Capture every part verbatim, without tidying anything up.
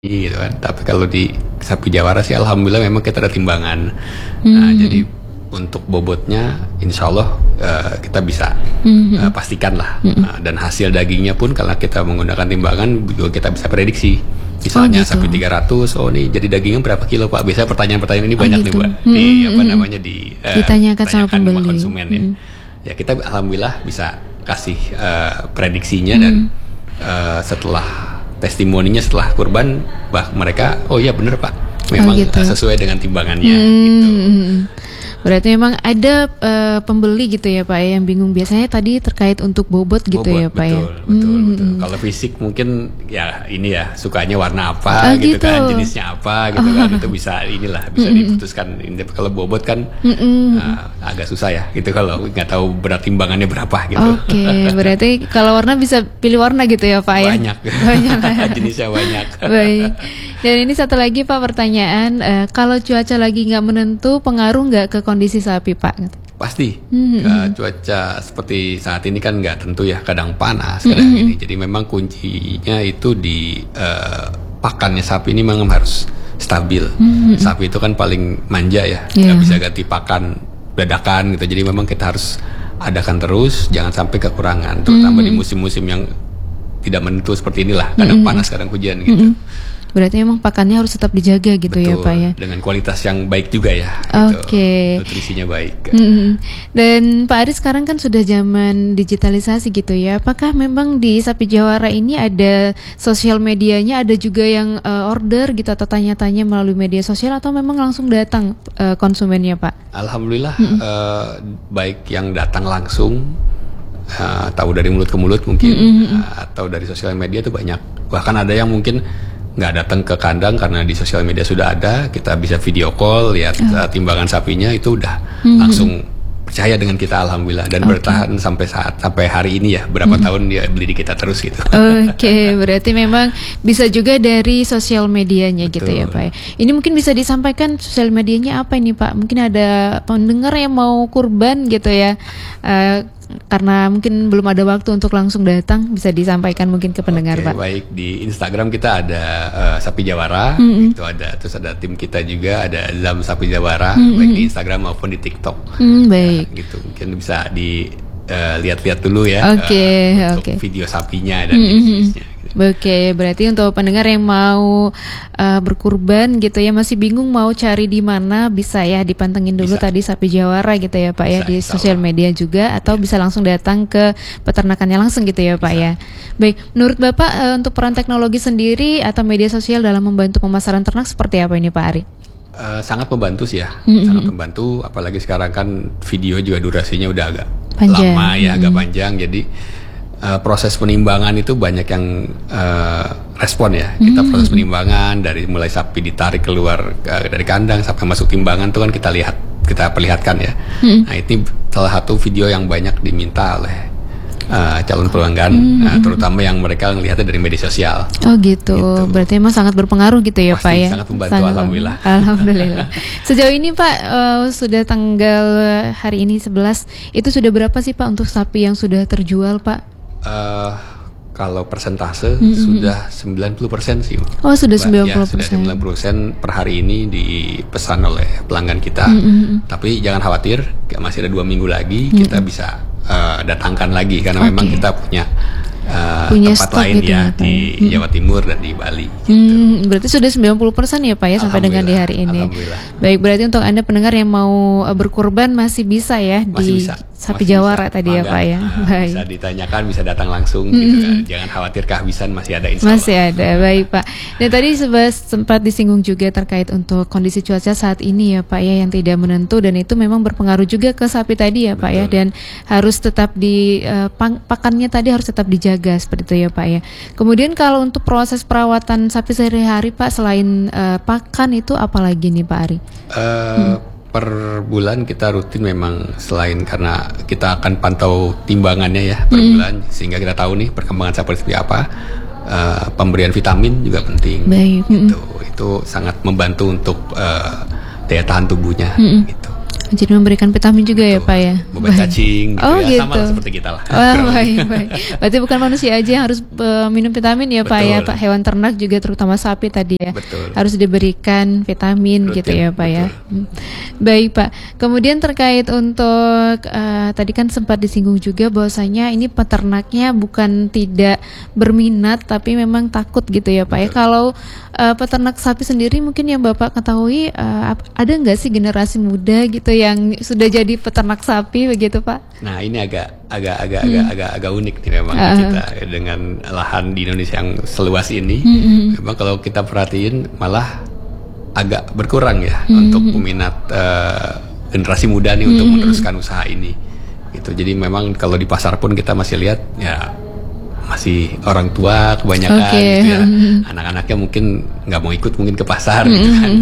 gitu kan. Tapi kalau di sapi Jawara sih alhamdulillah memang kita ada timbangan. Hmm. Nah, jadi untuk bobotnya insya Allah uh, kita bisa Hmm. uh, pastikan lah. Hmm. Uh, dan hasil dagingnya pun karena kita menggunakan timbangan juga kita bisa prediksi. Misalnya Oh, gitu. sapi tiga ratus, oh nih jadi dagingnya berapa kilo Pak? Biasanya pertanyaan-pertanyaan ini Oh, banyak gitu. nih Pak. Hmm, Di hmm, apa hmm. namanya di uh, Ditanyakan sama tanyakan pembeli. konsumen ya. Hmm. Ya kita alhamdulillah bisa kasih uh, prediksinya Hmm. dan uh, setelah testimoninya setelah kurban, bah mereka oh iya bener Pak, memang Oh, gitu. uh, sesuai dengan timbangannya. Hmm. Gitu. Berarti memang ada eh, pembeli gitu ya Pak ya, yang bingung biasanya tadi terkait untuk bobot gitu Bobot, ya Pak ya. betul, betul, Hmm. betul. Kalau fisik mungkin ya ini ya sukanya warna apa Oh, gitu, gitu. kan, jenisnya apa gitu kan, itu bisa inilah bisa diputuskan. Ini kalau bobot kan Mm-mm. uh, agak susah ya gitu kalau nggak tahu berat timbangannya berapa gitu. Oke, berarti kalau warna bisa pilih warna gitu ya Pak ya. Banyak, Banyak. jenisnya banyak. Baik. Dan ini satu lagi Pak pertanyaan, eh, kalau cuaca lagi nggak menentu, pengaruh nggak ke kondisi sapi Pak? Pasti. Hmm. Uh, cuaca seperti saat ini kan nggak tentu ya, kadang panas, kadang Hmm. ini. Jadi memang kuncinya itu di uh, pakannya sapi ini memang harus stabil. Hmm. Sapi itu kan paling manja ya, Iya. nggak bisa ganti pakan dadakan gitu. Jadi memang kita harus adakan terus, jangan sampai kekurangan, terutama Hmm. di musim-musim yang tidak menentu seperti inilah, kadang panas, kadang hujan gitu. Mm-mm. Berarti memang pakannya harus tetap dijaga gitu ya Betul, Pak ya. dengan kualitas yang baik juga ya. Oke. Gitu. Nutrisinya baik. Mm-mm. Dan Pak Ari sekarang kan sudah zaman digitalisasi gitu ya. Apakah memang di Sapi Jawara ini ada sosial medianya, ada juga yang eh, order gitu atau tanya-tanya melalui media sosial atau memang langsung datang eh, konsumennya Pak? Alhamdulillah eh, baik yang datang langsung eh, tahu dari mulut ke mulut mungkin eh, atau dari sosial media itu banyak. Bahkan ada yang mungkin nggak datang ke kandang karena di sosial media sudah ada, kita bisa video call lihat eh, timbangan sapinya itu udah langsung percaya dengan kita alhamdulillah dan bertahan sampai saat sampai hari ini ya, berapa tahun dia beli di kita terus gitu. Oke, berarti memang bisa juga dari sosial medianya gitu ya Betul. Pak ya. Ini mungkin bisa disampaikan sosial medianya apa ini Pak? Mungkin ada pendengar yang mau kurban gitu ya. Eh, karena mungkin belum ada waktu untuk langsung datang, bisa disampaikan mungkin ke pendengar Oke, Pak. baik di Instagram kita ada eh, Sapi Jawara, itu ada, terus ada tim kita juga ada Zam Sapi Jawara, baik di Instagram maupun di TikTok. Hmm, baik. Nah, gitu mungkin bisa di eh, lihat-lihat dulu ya. Oke, eh, untuk oke. video sapinya dan jenisnya. Gitu. Oke, berarti untuk pendengar yang mau uh, berkurban gitu ya, masih bingung mau cari di mana, bisa ya dipantengin dulu Bisa. tadi Sapi Jawara gitu ya Pak ya, Bisa, di insya sosial Allah. media juga, atau bisa langsung datang ke peternakannya langsung gitu ya Pak ya. Baik, menurut Bapak uh, untuk peran teknologi sendiri atau media sosial dalam membantu pemasaran ternak seperti apa ini Pak Ari? Eh, sangat membantu sih ya, Mm-mm. sangat membantu. Apalagi sekarang kan video juga durasinya udah agak Panjang. lama ya, agak panjang. Jadi eh, proses penimbangan itu banyak yang eh, respon ya. Kita proses penimbangan dari mulai sapi ditarik keluar eh, dari kandang sampai masuk timbangan itu kan kita lihat, kita perlihatkan ya. Nah ini salah satu video yang banyak diminta oleh eh, calon pelanggan, nah, terutama yang mereka melihatnya dari media sosial. Oh gitu. Berarti emang sangat berpengaruh gitu ya Pasti Pak ya. sangat membantu, alhamdulillah. Alhamdulillah. Sejauh ini Pak eh, sudah tanggal hari ini sebelas, itu sudah berapa sih Pak untuk sapi yang sudah terjual Pak? Eh, kalau persentase sudah sembilan puluh persen sih. Oh sudah Mbak. sembilan Ya, puluh sudah persen. sembilan puluh persen per hari ini dipesan oleh pelanggan kita. Tapi jangan khawatir, masih ada dua minggu lagi kita bisa eh, datangkan lagi karena memang Oke. kita punya eh, Punya tempat stok lain gitu ya ya, Pak di ya. Jawa Timur dan di Bali. Hmm, berarti sudah sembilan puluh persen ya Pak ya sampai dengan di hari ini. Alhamdulillah. Baik, berarti untuk Anda pendengar yang mau eh, berkurban masih bisa ya Masih di bisa. Sapi Masih Jawara bisa. tadi ya Mangga. Pak ya. Nah, Baik. bisa ditanyakan, bisa datang langsung gitu kan. Jangan khawatir kehabisan, masih ada insya Allah. Masih ada, baik Pak. Dan tadi sebas sempat disinggung juga terkait untuk kondisi cuaca saat ini ya Pak ya, yang tidak menentu, dan itu memang berpengaruh juga ke sapi tadi ya Pak ya, dan harus tetap di eh, pang- pakannya tadi harus tetap dijaga seperti itu ya Pak ya. Kemudian kalau untuk proses perawatan sapi sehari-hari Pak, selain eh, pakan itu apa lagi nih Pak Ari? Eh, Per bulan kita rutin memang, selain karena kita akan pantau timbangannya ya per bulan, sehingga kita tahu nih perkembangan sapi seperti apa. eh, pemberian vitamin juga penting. Baik. Gitu. Itu sangat membantu untuk eh, daya tahan tubuhnya. Gitu. Jadi memberikan vitamin juga. Betul. Ya Pak ya. Beban cacing gitu. Oh, ya gitu. sama lah seperti kita lah. Oh, baik baik. Berarti bukan manusia aja yang harus uh, minum vitamin ya. Betul. Pak ya, Pak, hewan ternak juga terutama sapi tadi ya. Betul. Harus diberikan vitamin. Rutin. Gitu ya Pak. Betul. Ya. Hmm. Baik Pak. Kemudian terkait untuk uh, tadi kan sempat disinggung juga bahwasanya ini peternaknya bukan tidak berminat tapi memang takut gitu ya Pak. Betul. Ya. Kalau uh, peternak sapi sendiri mungkin yang Bapak ketahui uh, ada nggak sih generasi muda gitu yang sudah jadi peternak sapi begitu Pak? Nah ini agak agak agak hmm. agak agak agak unik nih memang uh. kita dengan lahan di Indonesia yang seluas ini. Hmm. Memang kalau kita perhatiin malah agak berkurang ya hmm. untuk peminat uh, generasi muda nih hmm. untuk meneruskan usaha ini. Gitu. Jadi memang kalau di pasar pun kita masih lihat ya masih orang tua kebanyakan okay. gitu ya. Anak-anaknya mungkin nggak mau ikut mungkin ke pasar gitu kan.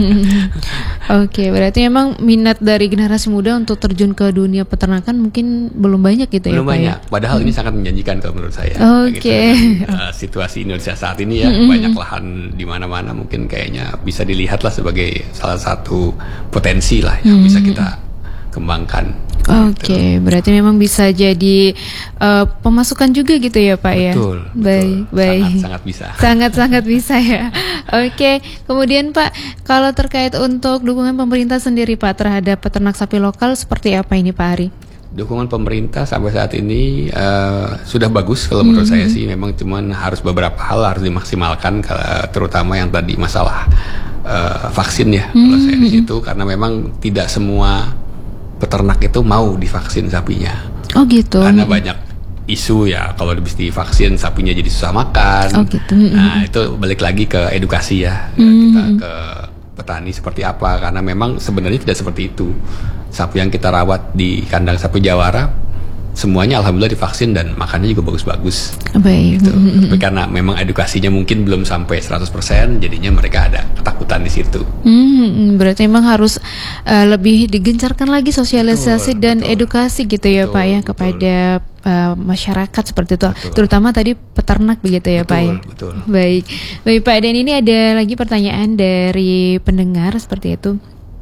Oke, okay, berarti memang minat dari generasi muda untuk terjun ke dunia peternakan mungkin belum banyak gitu belum ya Pak. Belum banyak, ya? padahal hmm. ini sangat menjanjikan kalau menurut saya. Oke. Okay. Gitu. Uh, situasi Indonesia saat ini ya banyak lahan di mana-mana mungkin kayaknya bisa dilihat lah sebagai salah satu potensi lah yang bisa kita kembangkan. Oke, okay, gitu. Berarti memang bisa jadi uh, pemasukan juga gitu ya Pak ya. Betul. Baik, betul. baik. Sangat, sangat bisa. Sangat, sangat bisa ya. Oke, okay. Kemudian Pak, kalau terkait untuk dukungan pemerintah sendiri Pak terhadap peternak sapi lokal seperti apa ini Pak Ari? Dukungan pemerintah sampai saat ini uh, sudah bagus kalau menurut mm-hmm. saya sih. Memang cuman harus beberapa hal harus dimaksimalkan, terutama yang tadi masalah uh, vaksin ya. Mm-hmm. Kalau saya di situ karena memang tidak semua peternak itu mau divaksin sapinya. Oh gitu. Karena banyak isu ya kalau habis divaksin sapinya jadi susah makan. Oh gitu. Nah itu balik lagi ke edukasi ya mm-hmm. kita ke petani seperti apa karena memang sebenarnya tidak seperti itu. Sapi yang kita rawat di kandang sapi Jawara semuanya alhamdulillah divaksin dan makannya juga bagus-bagus. Baik. Gitu. Tapi karena memang edukasinya mungkin belum sampai seratus persen jadinya mereka ada ketakutan di situ. Hmm, berarti memang harus uh, lebih digencarkan lagi sosialisasi betul, dan betul. edukasi gitu ya betul, Pak ya kepada uh, masyarakat seperti itu. Betul. Terutama tadi peternak begitu ya betul, Pak ya. Betul. Baik. Baik Pak, dan ini ada lagi pertanyaan dari pendengar seperti itu.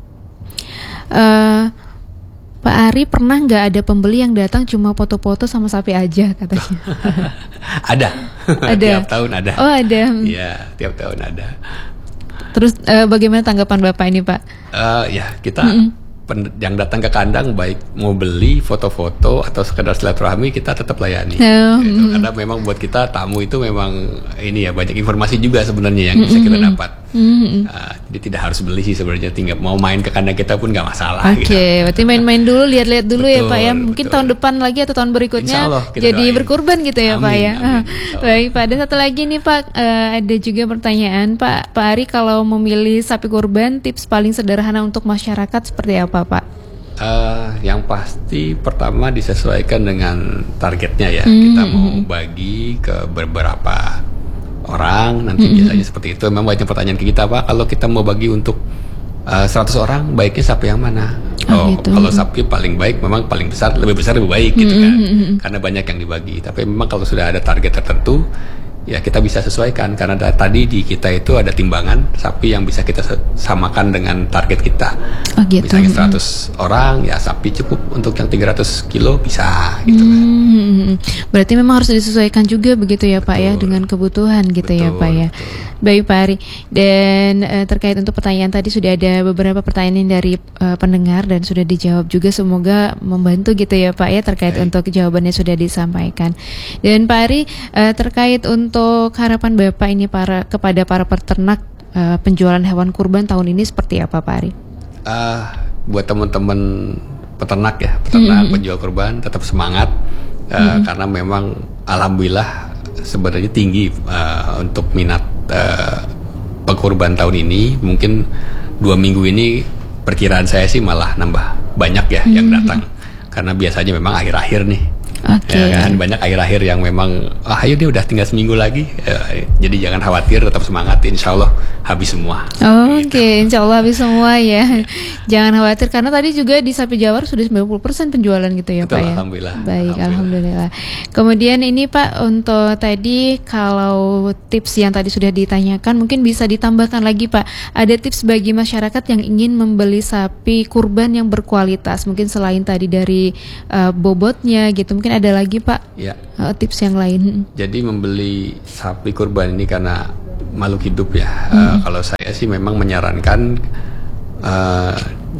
Uh, Pak Ari, pernah nggak ada pembeli yang datang cuma foto-foto sama sapi aja katanya? Ada. Ada. Tiap tahun ada. Oh ada. Iya, tiap tahun ada. Terus uh, bagaimana tanggapan Bapak ini Pak? Uh, ya kita mm-mm. pen- yang datang ke kandang baik mau beli foto-foto atau sekedar silaturahmi kita tetap layani. Oh, gitu. mm. Karena memang buat kita tamu itu memang ini ya banyak informasi juga sebenarnya yang mm-hmm. bisa kita dapat. Mm-hmm. Uh, jadi tidak harus beli sih sebenarnya, tinggal mau main ke kandang kita pun nggak masalah. Oke, okay, gitu. Berarti main-main dulu, lihat-lihat dulu betul, ya Pak ya. Mungkin betul. tahun depan lagi atau tahun berikutnya jadi doain. berkurban gitu ya amin, Pak ya. Amin, baik Pak. Dan satu lagi nih Pak, uh, ada juga pertanyaan Pak. Pak Ari, kalau memilih sapi kurban, tips paling sederhana untuk masyarakat seperti apa Pak? Uh, yang pasti pertama disesuaikan dengan targetnya ya. Mm-hmm. Kita mau bagi ke beberapa orang nanti mm-hmm. biasanya seperti itu. Memang banyak pertanyaan ke kita Pak, kalau kita mau bagi untuk uh, seratus orang baiknya sapi yang mana? Oh, oh gitu. Kalau sapi paling baik memang paling besar, lebih besar lebih baik gitu mm-hmm. kan. Karena banyak yang dibagi. Tapi memang kalau sudah ada target tertentu ya kita bisa sesuaikan karena da- tadi di kita itu ada timbangan sapi yang bisa kita samakan dengan target kita. Oh, gitu. Misalnya seratus mm. orang ya sapi cukup untuk yang tiga ratus kilo bisa gitu kan. Hmm, berarti memang harus disesuaikan juga begitu ya betul. Pak ya dengan kebutuhan gitu betul, ya Pak ya. Betul. Baik Pak Ari, dan uh, terkait untuk pertanyaan tadi sudah ada beberapa pertanyaan dari uh, pendengar dan sudah dijawab juga, semoga membantu gitu ya Pak ya terkait Baik. Untuk jawabannya sudah disampaikan. Dan Pak Ari, uh, terkait untuk Untuk harapan Bapak ini para kepada para peternak uh, penjualan hewan kurban tahun ini seperti apa Pak Ari? Uh, buat teman-teman peternak ya, peternak mm-hmm. penjual kurban tetap semangat uh, mm-hmm. karena memang alhamdulillah sebenarnya tinggi uh, untuk minat uh, pengkurban tahun ini. Mungkin dua minggu ini perkiraan saya sih malah nambah banyak ya mm-hmm. yang datang karena biasanya memang akhir-akhir nih. Oke. Ya kan banyak akhir-akhir yang memang ah, ayo dia udah tinggal seminggu lagi. Ya, jadi jangan khawatir, tetap semangat. Insya Allah habis semua. Oke, Gitu. insya Allah habis semua ya. Jangan khawatir karena tadi juga di Sapi Jawara sudah sembilan puluh persen penjualan gitu ya Betul, Pak ya. alhamdulillah. Baik, alhamdulillah. Alhamdulillah. Kemudian ini Pak untuk tadi kalau tips yang tadi sudah ditanyakan mungkin bisa ditambahkan lagi Pak. Ada tips bagi masyarakat yang ingin membeli sapi kurban yang berkualitas. Mungkin selain tadi dari uh, bobotnya gitu, mungkin ada lagi Pak Ya. uh, tips yang lain. Jadi membeli sapi kurban ini karena makhluk hidup ya. Hmm. Uh, kalau saya sih memang menyarankan uh,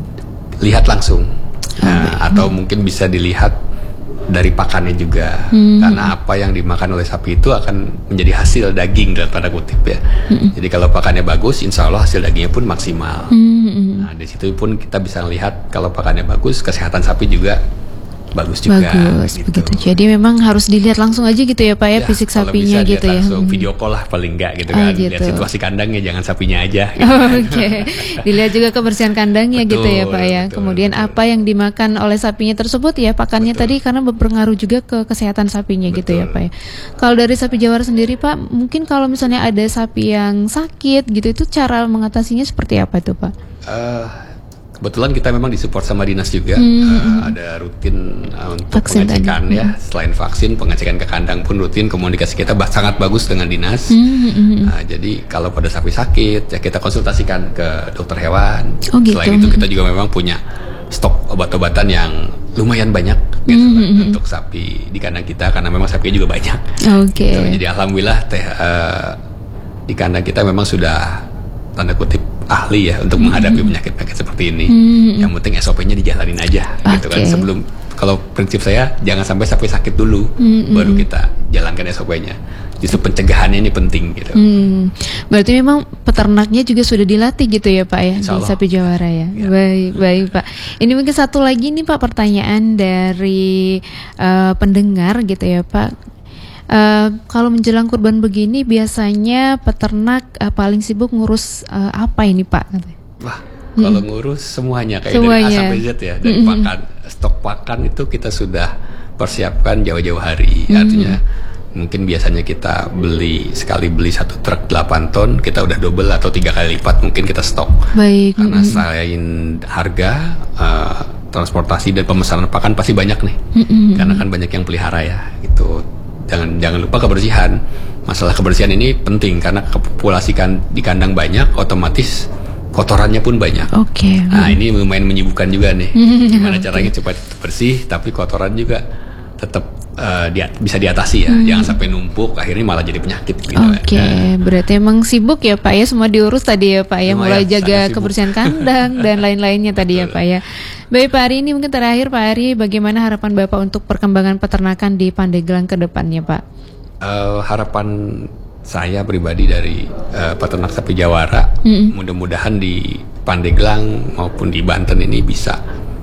lihat langsung, nah, atau mungkin bisa dilihat dari pakannya juga. Hmm. Karena apa yang dimakan oleh sapi itu akan menjadi hasil daging dalam tanda kutip ya. Hmm. Jadi kalau pakannya bagus, insya Allah hasil dagingnya pun maksimal. Hmm. Nah di situ pun kita bisa lihat kalau pakannya bagus, kesehatan sapi juga bagus juga. Bagus gitu. begitu. Jadi memang harus dilihat langsung aja gitu ya Pak ya, Ya, fisik kalau sapinya bisa gitu lihat ya. langsung Hmm. video call lah paling enggak gitu Oh, kan. gitu. Lihat situasi kandangnya, jangan sapinya aja. Gitu. Oke, dilihat juga kebersihan kandangnya Betul, gitu ya Pak ya. betul, Kemudian betul. apa yang dimakan oleh sapinya tersebut ya pakannya Betul. tadi karena berpengaruh juga ke kesehatan sapinya gitu ya Betul. Pak ya. Kalau dari Sapi Jawara sendiri Pak, mungkin kalau misalnya ada sapi yang sakit gitu itu cara mengatasinya seperti apa itu Pak? Eh, kebetulan kita memang disupport sama dinas juga. Hmm. Eh, ada rutin eh, untuk Vaksin pengecekan tadi. ya. Selain vaksin, pengecekan ke kandang pun rutin. Komunikasi kita bah- sangat bagus dengan dinas. Hmm, hmm, hmm. Nah, jadi kalau pada sapi sakit ya kita konsultasikan ke dokter hewan. Oh, gitu. Selain itu kita juga memang punya stok obat-obatan yang lumayan banyak gitu Hmm, kan, hmm, hmm. untuk sapi di kandang kita karena memang sapinya juga banyak. Oke. Gitu. Jadi alhamdulillah teh eh, di kandang kita memang sudah tanda kutip ahli ya untuk menghadapi penyakit-penyakit seperti ini. Hmm. Yang penting S O P-nya dijalanin aja gitu kan. Oke. Sebelum, kalau prinsip saya jangan sampai sapi sakit dulu Hmm, baru kita jalankan S O P-nya. Justru pencegahannya ini penting gitu. Hmm, berarti memang peternaknya juga sudah dilatih gitu ya Pak ya Insya di Allah. Sapi Jawara ya. Ya. Baik, baik Pak. Ini mungkin satu lagi nih Pak pertanyaan dari eh, pendengar gitu ya Pak. Eh, kalau menjelang kurban begini biasanya peternak eh, paling sibuk ngurus eh, apa ini Pak? Wah, kalau ngurus semuanya kayak Semuanya. dari A sampai Z ya, dari Mm-mm. pakan, stok pakan itu kita sudah persiapkan jauh-jauh hari. Artinya mungkin biasanya kita beli sekali beli satu truk delapan ton, kita udah double atau tiga kali lipat mungkin kita stok. Baik. Karena mm-mm. selain harga, eh, transportasi dan pemesanan pakan pasti banyak nih. Mm-mm. Karena kan banyak yang pelihara ya, gitu. Jangan jangan lupa kebersihan. Masalah kebersihan ini penting karena populasi kan di kandang banyak, otomatis kotorannya pun banyak. Oke. Nah ini lumayan menyibukkan juga nih. Hmm, Gimana oke. caranya cepat bersih, tapi kotoran juga tetap eh, dia- bisa diatasi ya. Hmm. Jangan sampai numpuk, akhirnya malah jadi penyakit. Gitu. Oke, Nah, berarti emang sibuk ya Pak ya, semua diurus tadi ya Pak ya, Lumayan, mulai sangat jaga sibuk. kebersihan kandang dan lain-lainnya tadi ya Pak ya. Baik Pak Ari, ini mungkin terakhir Pak Ari, bagaimana harapan Bapak untuk perkembangan peternakan di Pandeglang ke depannya Pak? eh, harapan saya pribadi dari eh, peternak sapi Jawara, Mm-mm. mudah-mudahan di Pandeglang maupun di Banten ini bisa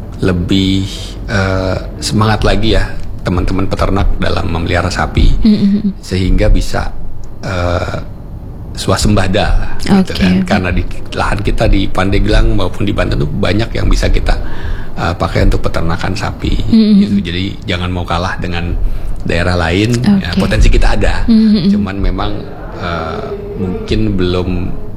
lebih eh, semangat lagi ya teman-teman peternak dalam memelihara sapi, Mm-mm. sehingga bisa eh, swasembada lah, gitu Oke, kan. oke. Karena di lahan kita di Pandeglang maupun di Banten tuh banyak yang bisa kita eh, pakai untuk peternakan sapi. Mm-mm. Gitu. Jadi jangan mau kalah dengan daerah lain. Ya, Oke. potensi kita ada, Mm-mm. cuman memang eh, mungkin belum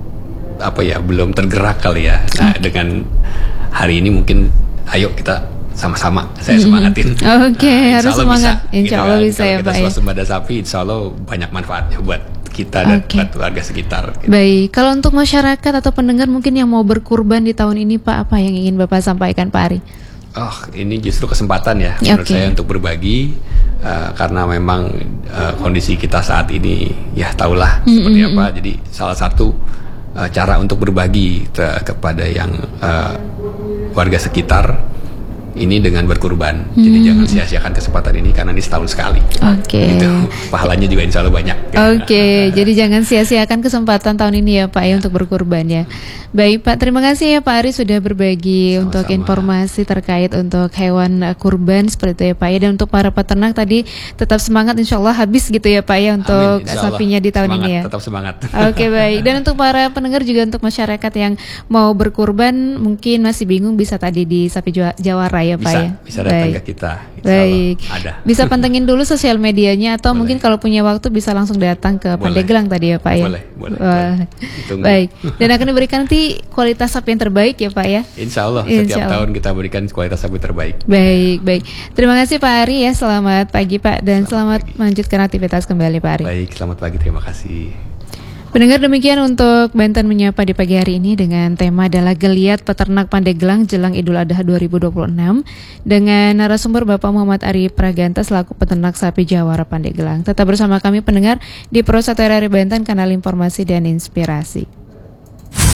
apa ya belum tergerak kali ya. Nah dengan hari ini mungkin ayo kita sama-sama saya semangatin. Oke, Nah, harus insya Allah semangat. bisa, Insya gitu Allah kan. bisa Kalau ya, kita Pak, ya. swasembada sapi, insya Allah banyak manfaatnya buat kita dan Oke. buat warga sekitar. gitu. Baik, kalau untuk masyarakat atau pendengar mungkin yang mau berkurban di tahun ini Pak, apa yang ingin Bapak sampaikan Pak Ari? Oh, ini justru kesempatan ya Ya, menurut oke. saya untuk berbagi eh, karena memang eh, kondisi kita saat ini ya tahulah seperti apa. Jadi salah satu eh, cara untuk berbagi te- kepada yang eh, warga sekitar ini dengan berkurban. Jadi jangan sia-siakan kesempatan ini karena ini setahun sekali. Oke. Gitu. Pahalanya juga insya Allah banyak. Oke, jadi jangan sia-siakan kesempatan tahun ini ya Pak ya untuk berkurban ya. Baik Pak, terima kasih ya Pak Ari sudah berbagi Sama-sama. untuk informasi terkait untuk hewan uh, kurban seperti itu ya Pak ya. Dan untuk para peternak tadi tetap semangat, insya Allah habis gitu ya Pak ya untuk Amin, insya Allah. sapinya di tahun Semangat, ini ya. Tetap semangat. Oke baik, dan untuk para pendengar juga untuk masyarakat yang mau berkurban mungkin masih bingung bisa tadi di Sapi Jawa- Jawara ya Pak bisa, ya. Bisa datang Baik. ke kita. Baik. Ada. Bisa pantengin dulu sosial medianya atau Boleh. mungkin kalau punya waktu bisa langsung datang ke Boleh. Pandeglang tadi ya Pak ya. Boleh, boleh. Wah. boleh. Baik. Dan akan diberikan nanti kualitas sapi yang terbaik ya Pak ya. Insya Allah Insya setiap Allah. tahun kita berikan kualitas sapi terbaik. Baik, baik. Terima kasih Pak Ari ya. Selamat pagi Pak dan selamat, Selamat pagi. melanjutkan aktivitas kembali Pak Ari. Baik, selamat pagi. Terima kasih. Pendengar, demikian untuk Banten Menyapa di pagi hari ini dengan tema adalah Geliat Peternak Pandeglang Jelang Idul Adha dua ribu dua puluh enam dengan narasumber Bapak Muhammad Ari Praganta selaku peternak sapi Jawara Pandeglang. Tetap bersama kami pendengar di Pro satu R R I Banten, kanal informasi dan inspirasi.